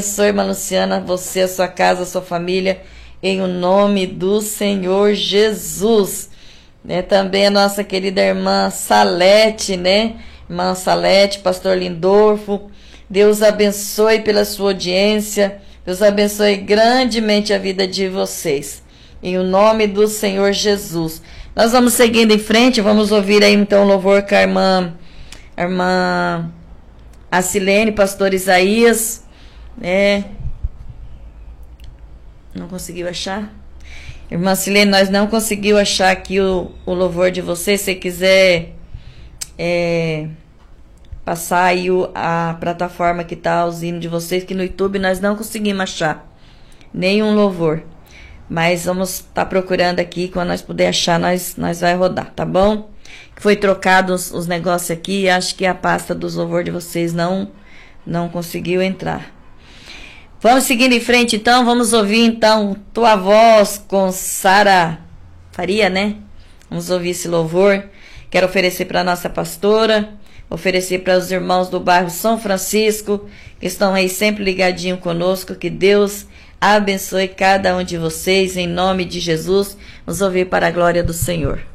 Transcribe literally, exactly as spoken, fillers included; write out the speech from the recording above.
Abençoe, irmã Luciana, você, a sua casa, a sua família, em o nome do Senhor Jesus. Né? Também a nossa querida irmã Salete, né? Irmã Salete, pastor Lindorfo. Deus abençoe pela sua audiência. Deus abençoe grandemente a vida de vocês. Em o nome do Senhor Jesus. Nós vamos seguindo em frente, vamos ouvir aí então o louvor com a irmã, a irmã Acilene, pastor Isaías. É. Não conseguiu achar? Irmã Silene, nós não conseguimos achar aqui o, o louvor de vocês. Se você quiser é, passar aí o, a plataforma que está os hinos de vocês, que no YouTube nós não conseguimos achar nenhum louvor. Mas vamos estar tá procurando aqui, quando nós puder achar, nós, nós vai rodar, tá bom? Foi trocado os, os negócios aqui, acho que a pasta dos louvor de vocês não, não conseguiu entrar. Vamos seguindo em frente, então. Vamos ouvir, então, Tua Voz com Sara Faria, né? Vamos ouvir esse louvor. Quero oferecer para a nossa pastora, oferecer para os irmãos do bairro São Francisco, que estão aí sempre ligadinho conosco. Que Deus abençoe cada um de vocês, em nome de Jesus. Vamos ouvir para a glória do Senhor.